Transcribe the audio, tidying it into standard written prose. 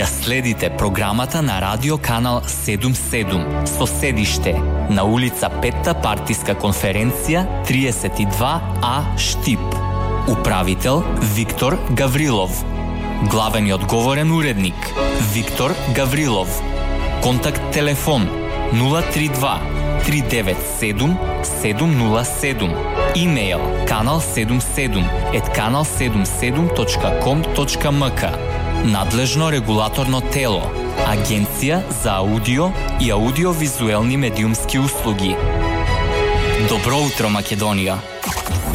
Ја следите програмата на Радио Канал 77 со седиште на улица 5-та партиска конференција 32А Штип. Управител Виктор Гаврилов. Главен и одговорен уредник Виктор Гаврилов. Контакт телефон 032 397 707. Имейл kanal77@kanal77.com.mk. Надлежно регулаторно тело Агенција за аудио и аудиовизуелни медиумски услуги. Добро утро, Македонија!